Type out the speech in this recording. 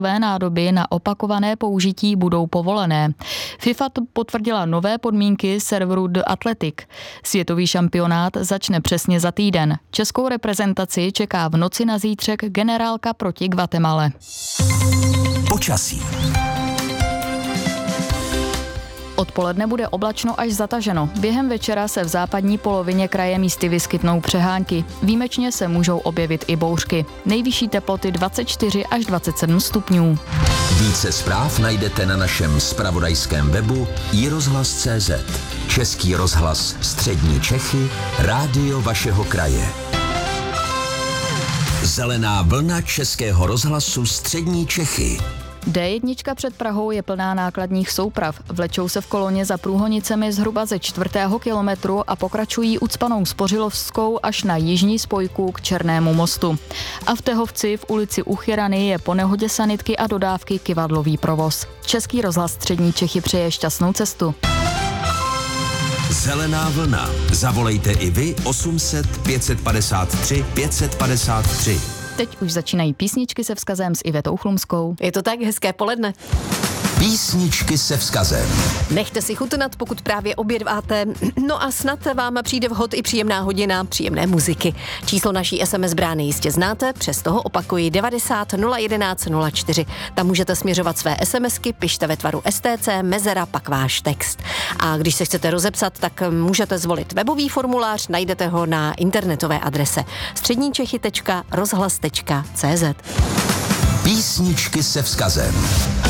nádoby na opakované použití budou povolené. FIFA potvrdila nové podmínky serveru The Athletic. Světový šampionát začne přesně za týden. Českou reprezentaci čeká v noci na zítřek generálka proti Guatemale. Počasí. Odpoledne bude oblačno až zataženo. Během večera se v západní polovině kraje místy vyskytnou přehánky. Výjimečně se můžou objevit i bouřky. Nejvyšší teploty 24 až 27 stupňů. Více zpráv najdete na našem zpravodajském webu iRozhlas.cz. Český rozhlas Střední Čechy, rádio vašeho kraje. Zelená vlna Českého rozhlasu Střední Čechy. D1 před Prahou je plná nákladních souprav. Vlečou se v koloně za Průhonicemi zhruba ze 4. kilometru a pokračují Ucpanou Spořilovskou až na jižní spojku k Černému mostu. A v Tehovci v ulici Uchyrany je po nehodě sanitky a dodávky kyvadlový provoz. Český rozhlas Střední Čechy přeje šťastnou cestu. Zelená vlna. Zavolejte i vy 800 553 553. Teď už začínají písničky se vzkazem s Ivetou Chlumskou. Je to tak, hezké poledne. Písničky se vzkazem. Nechte si chutnat, pokud právě obědváte. No a snad vám přijde vhod i příjemná hodina příjemné muziky. Číslo naší SMS brány jistě znáte, přes toho opakuji 90 011 04. Tam můžete směřovat své SMSky, pište ve tvaru STC, mezera, pak váš text. A když se chcete rozepsat, tak můžete zvolit webový formulář, najdete ho na internetové adrese středníčechy.rozhlas.cz. Písničky se vzkazem.